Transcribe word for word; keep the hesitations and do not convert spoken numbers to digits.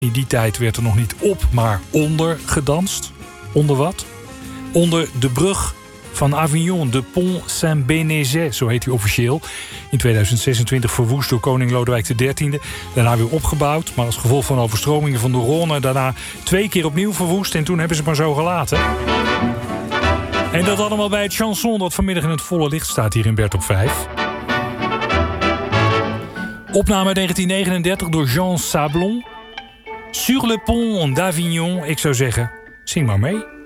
In die tijd werd er nog niet op, maar onder gedanst. Onder wat? Onder de brug van Avignon, de Pont Saint-Bénézet, zo heet hij officieel. In tweeduizend zesentwintig verwoest door koning Lodewijk de dertiende. Daarna weer opgebouwd, maar als gevolg van overstromingen van de Rhône daarna twee keer opnieuw verwoest. En toen hebben ze het maar zo gelaten. En dat allemaal bij het chanson dat vanmiddag in het volle licht staat hier in Bert op vijf. Opname uit negentien negenendertig door Jean Sablon. Sur le pont d'Avignon. Ik zou zeggen, zing maar mee.